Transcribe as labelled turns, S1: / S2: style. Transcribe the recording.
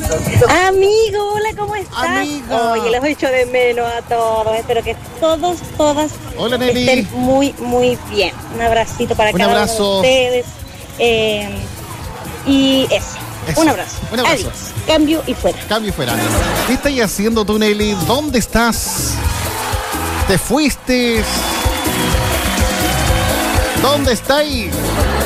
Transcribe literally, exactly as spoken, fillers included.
S1: Amigo, hola, ¿cómo estás?
S2: Amiga.
S1: Oye, los echo de menos a todos. Espero que todos, todas
S2: Hola, Nelly.
S1: estén muy, muy bien. Un abracito para
S2: Un
S1: cada
S2: abrazo.
S1: uno de ustedes. Eh, y eso.
S2: Eso.
S1: Un abrazo.
S2: Un abrazo.
S1: Adiós. Cambio y fuera.
S2: Cambio y fuera. ¿Qué estás haciendo tú, Nelly? ¿Dónde estás? ¿Te fuiste? ¿Dónde estáis?